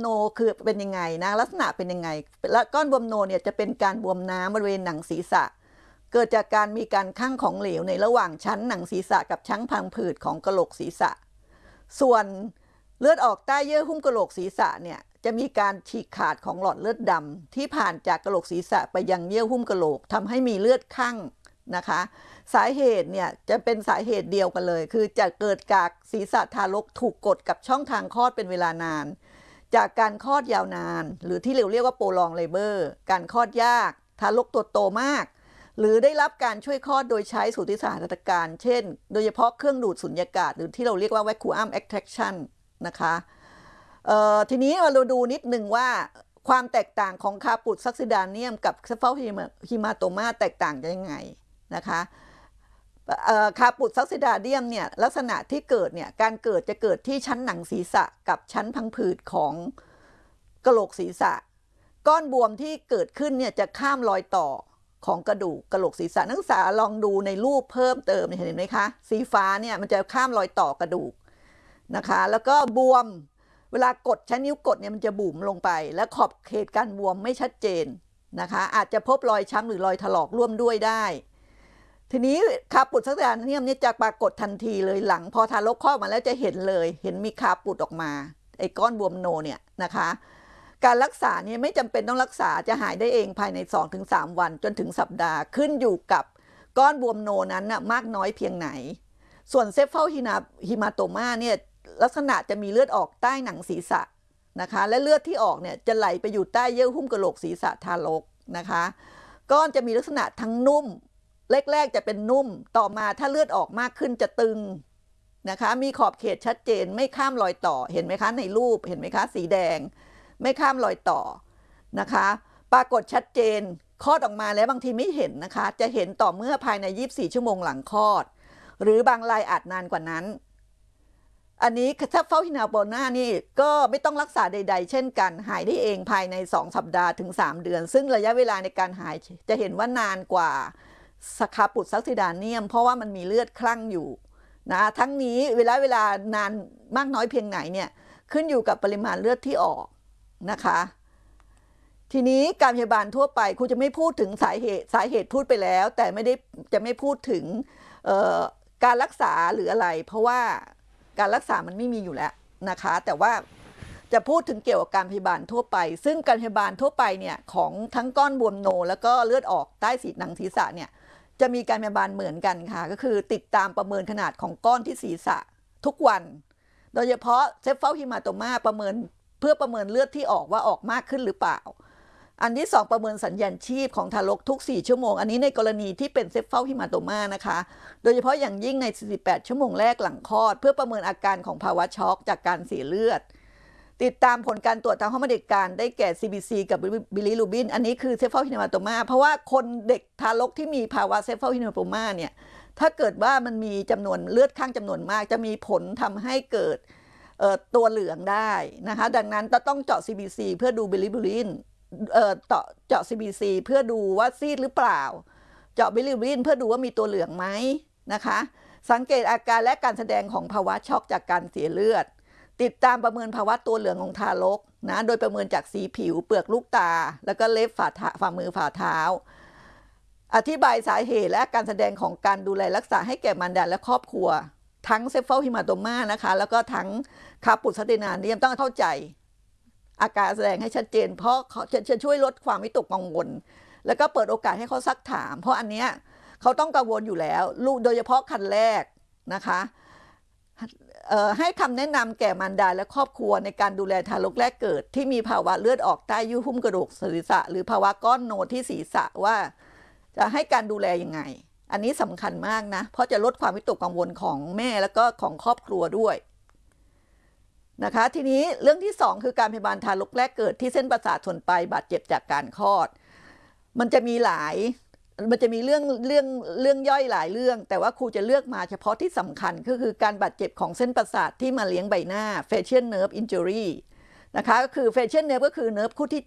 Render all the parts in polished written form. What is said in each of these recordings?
โนคือเป็นยังไงนะลักษณะเป็นยังไงและก้อนบวมโนเนี่ยจะเป็นการบวมน้ำบริเวณหนังศีรษะเกิดจากการมีการคั่งของเหลวในระหว่างชั้นหนังศีรษะกับชั้นพังผืดของกะโหลกศีรษะส่วนเลือดออกใต้เยื่อหุ้มกะโหลกศีรษะเนี่ยจะมีการฉีกขาดของหลอดเลือดดำที่ผ่านจากกะโหลกศีรษะไปยังเยื่อหุ้มกะโหลกทำให้มีเลือดคั่งนะคะสาเหตุเนี่ยจะเป็นสาเหตุเดียวกันเลยคือจะเกิดจากศีรษะทารกถูกกดกับช่องทางคลอดเป็นเวลานานจากการคลอดยาวนานหรือที่เราเรียกว่าโปรลองเลเบอร์การคลอดยากทารกตัวโตมากหรือได้รับการช่วยคลอดโดยใช้สูติสหรัฐการเช่นโดยเฉพาะเครื่องดูดสุญญากาศหรือที่เราเรียกว่า vacuum extraction นะคะทีนี้เราดูนิดหนึ่งว่าความแตกต่างของคาปุตซักซิดาเนียมกับเซฟ a ลฮิมาโตมาแตกต่างกันยังไงนะคะคาปุตซักซิดาเนียมเนี่ยลักษณะที่เกิดเนี่ยการเกิดจะเกิดที่ชั้นหนังศีรษะกับชั้นพังผืดของกะโหลกศีรษะก้อนบวมที่เกิดขึ้นเนี่ยจะข้ามรอยต่อของกระดูกกะโหลกศีรษะนักศึกษาลองดูในรูปเพิ่มเติมเห็นไหมคะสีฟ้าเนี่ยมันจะข้ามรอยต่อกระดูกนะคะแล้วก็บวมเวลากดใช้นิ้วกดเนี่ยมันจะบุ๋มลงไปและขอบเขตการบวมไม่ชัดเจนนะคะอาจจะพบรอยช้ำหรือรอยถลอกร่วมด้วยได้ทีนี้คาปุตซักซิดาเนียมเนี่ยจะปรากฏทันทีเลยหลังพอทารกคลอดมาแล้วจะเห็นเลยเห็นมีคาปุตออกมาไอ้ก้อนบวมโนเนี่ยนะคะการรักษาเนี่ยไม่จำเป็นต้องรักษาจะหายได้เองภายใน 2-3 วันจนถึงสัปดาห์ขึ้นอยู่กับก้อนบวมโนนั้นนะมากน้อยเพียงไหนส่วนเซฟ a ลฮิมาโตมาเนี่ยลักษณะจะมีเลือดออกใต้หนังศีรษะนะคะและเลือดที่ออกเนี่ยจะไหลไปอยู่ใต้เยื่อหุ้มกะโหลกศีรษะทารกนะคะก้อนจะมีลักษณะทั้งนุ่มแรกๆจะเป็นนุ่มต่อมาถ้าเลือดออกมากขึ้นจะตึงนะคะมีขอบเขตชัดเจนไม่ข้ามรอยต่อเห็นไหมคะในรูปเห็นไหมคะสีแดงไม่ข้ามรอยต่อนะคะปรากฏชัดเจนคลอดออกมาแล้วบางทีไม่เห็นนะคะจะเห็นต่อเมื่อภายใน24 ชั่วโมงหลังคลอดหรือบางรายอาจนานกว่านั้นอันนี้ถ้าเฝ้าฮินาโบนานี่ก็ไม่ต้องรักษาใดๆเช่นกันหายได้เองภายใน2 สัปดาห์ถึง3 เดือนซึ่งระยะเวลาในการหายจะเห็นว่านานกว่าคาปุตซักซิดาเนียมเพราะว่ามันมีเลือดคลั่งอยู่นะทั้งนี้เวลานานมากน้อยเพียงไหนเนี่ยขึ้นอยู่กับปริมาณเลือดที่ออกนะคะทีนี้การพยาบาลทั่วไปครูจะไม่พูดถึงสาเหตุพูดไปแล้วแต่จะไม่พูดถึงการรักษาหรืออะไรเพราะว่าการรักษามันไม่มีอยู่แล้วนะคะแต่ว่าจะพูดถึงเกี่ยวกับการพยาบาลทั่วไปซึ่งการพยาบาลทั่วไปเนี่ยของทั้งก้อนบวมโนแล้วก็เลือดออกใต้หนังศีรษะเนี่ยจะมีการพยาบาลเหมือนกันค่ะก็คือติดตามประเมินขนาดของก้อนที่ศีรษะทุกวันโดยเฉพาะเซฟ a ลฮิมาโตมาเพื่อประเมินเลือดที่ออกว่าออกมากขึ้นหรือเปล่าอันที่2ประเมินสัญญาณชีพของทารกทุก4 ชั่วโมงอันนี้ในกรณีที่เป็นเซฟ a ลฮิมาโตมานะคะโดยเฉพาะอย่างยิ่งใน48 ชั่วโมงแรกหลังคลอดเพื่อประเมินอาการของภาวะช็อกจากการเสียเลือดติดตามผลการตรวจทางห้องปฏิบัติการได้แก่ CBC กับบิลิรูบินอันนี้คือเซฟ a ลฮิมาโตมาเพราะว่าคนเด็กทารกที่มีภาวะเซฟ a ลฮิมาโตมาเนี่ยถ้าเกิดว่ามันมีจำนวนเลือดข้างจำนวนมากจะมีผลทำให้เกิดตัวเหลืองได้นะคะดังนั้นต้องเจาะ CBC เพื่อดูบิลิรูบินเจาะ CBC เพื่อดูว่าซีดหรือเปล่าเจาะบิลิรูบินเพื่อดูว่ามีตัวเหลืองไหมนะคะสังเกตอาการและการแสดงของภาวะช็อกจากการเสียเลือดติดตามประเมินภาวะตัวเหลืองของทารกนะโดยประเมินจากสีผิวเปลือกลูกตาแล้วก็เล็บฝ่ามือฝ่าเท้าอธิบายสาเหตุและการแสดงของการดูแลรักษาให้แก่มารดาและครอบครัวทั้งเซฟ a ลฮิมาโตมานะคะแล้วก็ทั้งคาปุตซักซิดาเนียมต้องเข้าใจอาการแสดงให้ชัดเจนเพราะเขาจะช่วยลดความวิตกกังวลแล้วก็เปิดโอกาสให้เขาซักถามเพราะอันเนี้ยเขาต้องกังวลอยู่แล้วลูกโดยเฉพาะคันแรกนะคะให้คำแนะนำแก่มารดาและครอบครัวในการดูแลทารกแรกเกิดที่มีภาวะเลือดออกใต้เยื่อหุ้มกระดูกศีรษะหรือภาวะก้อนโนที่ศีรษะว่าจะให้การดูแลยังไงอันนี้สำคัญมากนะเพราะจะลดความวิตกกังวลของแม่แล้วก็ของครอบครัวด้วยนะคะทีนี้เรื่องที่2คือการพยาบาลทารกแรกเกิดที่เส้นประสาทส่วนปลายบาดเจ็บจากการคลอดมันจะมีเรื่องย่อยหลายเรื่องแต่ว่าครูจะเลือกมาเฉพาะที่สำคัญก็คือการบาดเจ็บของเส้นประสาทที่มาเลี้ยงใบหน้า facial nerve injury นะคะก็คือ facial nerve ก็คือเนิร์ฟคู่ที่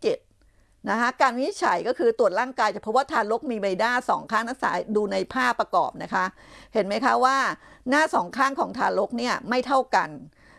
7นะคะการวินิจฉัยก็คือตรวจร่างกายจะพบว่าทารกมีใบหน้า2 ข้างนักศึกษาดูในภาพประกอบนะคะเห็นไหมคะว่าหน้า2 ข้างของทารกเนี่ยไม่เท่ากัน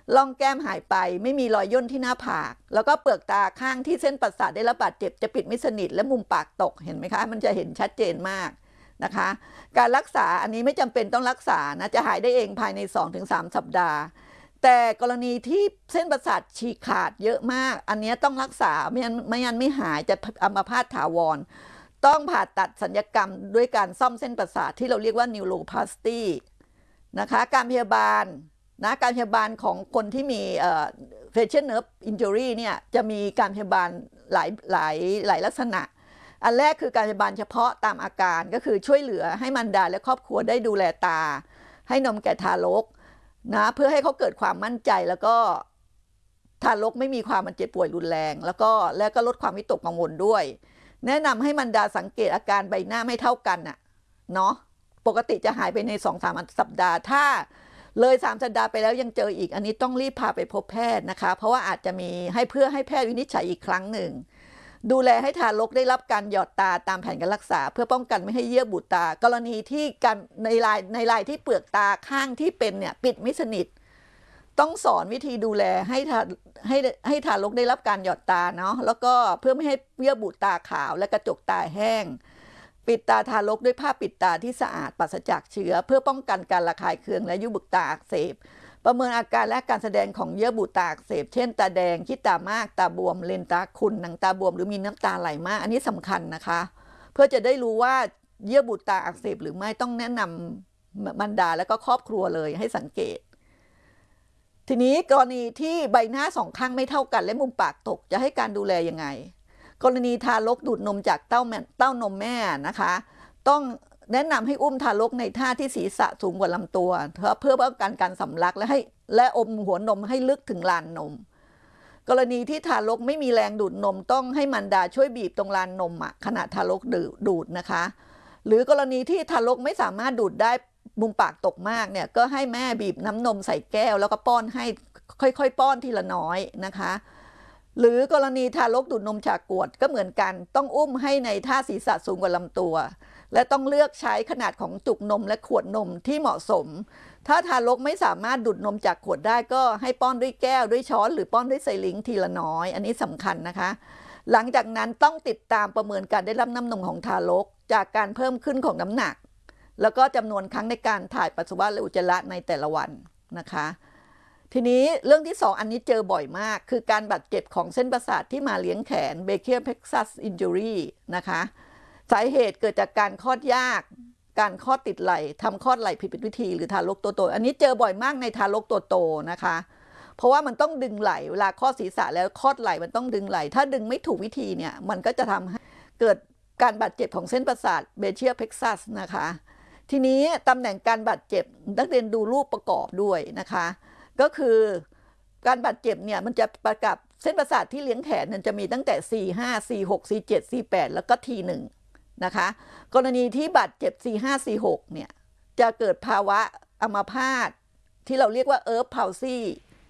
ร่องแก้มหายไปไม่มีรอยย่นที่หน้าผากแล้วก็เปลือกตาข้างที่เส้นประสาทได้รับบาดเจ็บจะปิดไม่สนิทและมุมปากตกเห็นไหมคะมันจะเห็นชัดเจนมากนะคะการรักษาอันนี้ไม่จำเป็นต้องรักษานะจะหายได้เองภายใน 2-3 สัปดาห์แต่กรณีที่เส้นประสาทฉีกขาดเยอะมากอันนี้ต้องรักษาไม่งั้นไม่หายจะอัมพาตถาวรต้องผ่าตัดศัลยกรรมด้วยการซ่อมเส้นประสาทที่เราเรียกว่านิวโรพลาสตีนะคะการพยาบาลนะการพยาบาลของคนที่มีfacial nerve injury เนี่ยจะมีการพยาบาลหลายลักษณะอันแรกคือการพยาบาลเฉพาะตามอาการก็คือช่วยเหลือให้มารดาและครอบครัวได้ดูแลตาให้นมแก่ทารกนะเพื่อให้เขาเกิดความมั่นใจแล้วก็ทารกไม่มีความมันเจ็บป่วยรุนแรงแล้วก็ลดความวิตกกังวลด้วยแนะนำให้มารดาสังเกตอาการใบหน้าไม่เท่ากันน่ะเนาะปกติจะหายไปใน 2-3 สัปดาห์ถ้าเลย3 สัปดาห์ไปแล้วยังเจออีกอันนี้ต้องรีบพาไปพบแพทย์นะคะเพราะว่าอาจจะมีเพื่อให้แพทย์วินิจฉัยอีกครั้งหนึ่งดูแลให้ทารกได้รับการหยอดตาตามแผนการรักษาเพื่อป้องกันไม่ให้เยื่อบุตากรณีที่การในลายที่เปลือกตาข้างที่เป็นเนี่ยปิดไม่สนิทต้องสอนวิธีดูแลให้ทารกได้รับการหยอดตาเนาะแล้วก็เพื่อไม่ให้เยื่อบุตาขาวและกระจกตาแห้งปิดตาทารกด้วยผ้าปิดตาที่สะอาดปราศจากเชื้อเพื่อป้องกันการระคายเคืองและยุบบุตาอักเสบประเมินอาการและการแสดงของเยื่อบุตาอักเสบเช่นตาแดงขี้ตามากตาบวมเลนตาขุ่นหนังตาบวมหรือมีน้ำตาไหลมากอันนี้สำคัญนะคะเพื่อจะได้รู้ว่าเยื่อบุตาอักเสบหรือไม่ต้องแนะนำมารดาและก็ครอบครัวเลยให้สังเกตทีนี้กรณีที่ใบหน้าสองข้างไม่เท่ากันและมุมปากตกจะให้การดูแลยังไงกรณีทารกดูดนมจากเต้านมแม่นะคะต้องแนะนำให้อุ้มทารกในท่าที่ศีรษะสูงกว่าลำตัวเพื่อป้องกันการสำลักและอมหัวนมให้ลึกถึงลานนมกรณีที่ทารกไม่มีแรงดูดนมต้องให้มารดาช่วยบีบตรงลานนมขณะทารกดูดนะคะหรือกรณีที่ทารกไม่สามารถดูดได้มุมปากตกมากเนี่ยก็ให้แม่บีบน้ำนมใส่แก้วแล้วก็ป้อนให้ค่อยๆป้อนทีละน้อยนะคะหรือกรณีทารกดูดนมจากกวดก็เหมือนกันต้องอุ้มให้ในท่าศีรษะสูงกว่าลำตัวและต้องเลือกใช้ขนาดของจุกนมและขวดนมที่เหมาะสมถ้าทารกไม่สามารถดูดนมจากขวดได้ก็ให้ป้อนด้วยแก้วด้วยช้อนหรือป้อนด้วยไซลิงทีละน้อยอันนี้สำคัญนะคะหลังจากนั้นต้องติดตามประเมินการได้รับน้ำนมของทารกจากการเพิ่มขึ้นของน้ำหนักแล้วก็จำนวนครั้งในการถ่ายปัสสาวะและอุจจาระในแต่ละวันนะคะทีนี้เรื่องที่2อันนี้เจอบ่อยมากคือการบาดเจ็บของเส้นประสาทที่มาเลี้ยงแขน brachial plexus injury นะคะสาเหตุเกิดจากการคลอดยากการคลอดติดไหล่ทำคลอดไหล่ผิดวิธีหรือทารกตัวโตอันนี้เจอบ่อยมากในทารกตัวโตนะคะเพราะว่ามันต้องดึงไหล่เวลาคลอดศีรษะแล้วคลอดไหล่มันต้องดึงไหล่ถ้าดึงไม่ถูกวิธีเนี่ยมันก็จะทำให้เกิดการบาดเจ็บของเส้นประสาท brachial plexus นะคะทีนี้ตำแหน่งการบาดเจ็บนักเรียนดูรูปประกอบด้วยนะคะก็คือการบาดเจ็บเนี่ยมันจะประกับเส้นประสาทที่เลี้ยงแขนมันจะมีตั้งแต่ C5 C6 C7 C8 แล้วก็ T1 นะคะกรณีที่บาดเจ็บ C5 C6 เนี่ยจะเกิดภาวะอัมพาตที่เราเรียกว่า Erb's palsy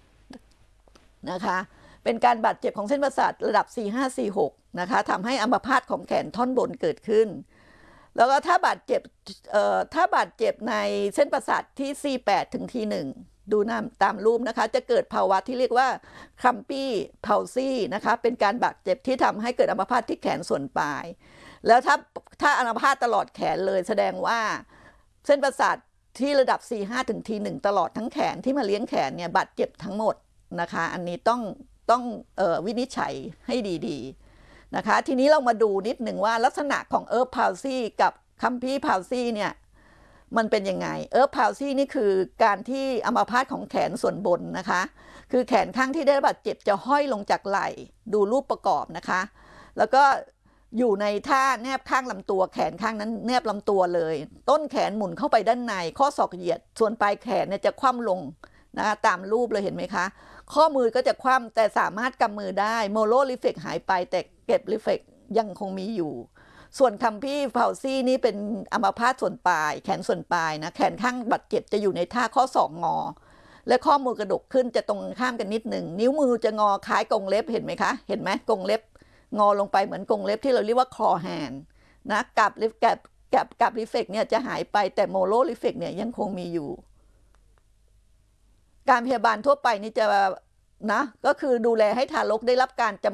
นะคะเป็นการบาดเจ็บของเส้นประสาทระดับ C5 C6 นะคะทำให้อัมพาตของแขนท่อนบนเกิดขึ้นแล้วก็ถ้าบาดเจ็บในเส้นประสาทที่ C8 ถึง T1 ดูตามรูปนะคะจะเกิดภาวะที่เรียกว่า Clumpy palsy นะคะเป็นการบาดเจ็บที่ทำให้เกิดอัมพาตที่แขนส่วนปลายแล้วถ้าอัมพาตตลอดแขนเลยแสดงว่าเส้นประสาทที่ระดับ C5 ถึง T1 ตลอดทั้งแขนที่มาเลี้ยงแขนเนี่ยบาดเจ็บทั้งหมดนะคะอันนี้ต้องวินิจฉัยให้ดีๆนะคะทีนี้เรามาดูนิดหนึ่งว่าลักษณะของ Erb's palsy กับ Clumpy palsy เนี่ยมันเป็นยังไง Erb's palsy นี่คือการที่อัมพาตของแขนส่วนบนนะคะคือแขนข้างที่ได้บาดเจ็บจะห้อยลงจากไหล่ดูรูปประกอบนะคะแล้วก็อยู่ในท่าแนบข้างลำตัวแขนข้างนั้นแนบลำตัวเลยต้นแขนหมุนเข้าไปด้านในข้อศอกเหยียดส่วนปลายแขนเนี่ยจะคว่ำลงนะคะตามรูปเลยเห็นไหมคะข้อมือก็จะคว่ำแต่สามารถกำมือได้โมโลรีเฟล็กหายไปแต่เก็บรีเฟล็กยังคงมีอยู่ส่วนคัมพี่พาวซี่นี่เป็นอัมพาตส่วนปลายแขนส่วนปลายนะแขนข้างบาดเจ็บจะอยู่ในท่าข้อศอกงอและข้อมือกระดกขึ้นจะตรงข้ามกันนิดหนึ่งนิ้วมือจะงอคล้ายกรงเล็บเห็นไหมคะเห็นไหมกรงเล็บงอลงไปเหมือนกรงเล็บที่เราเรียกว่าคอแฮนด์นะกับรีเฟล็กเนี่ยจะหายไปแต่โมโลรีเฟล็กเนี่ยยังคงมีอยู่การพยาบาลทั่วไปนี่จะนะก็คือดูแลให้ทารกได้รับการ